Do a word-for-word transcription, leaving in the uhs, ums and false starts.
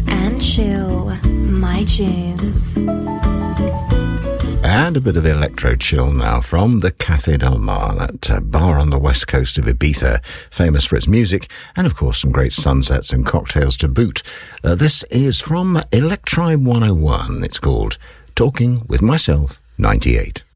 and chill. My tunes. And a bit of electro chill now from the Café Del Mar, that uh, bar on the west coast of Ibiza, famous for its music and, of course, some great sunsets and cocktails to boot. Uh, this is from Electri one oh one. It's called Talking with Myself ninety-eight.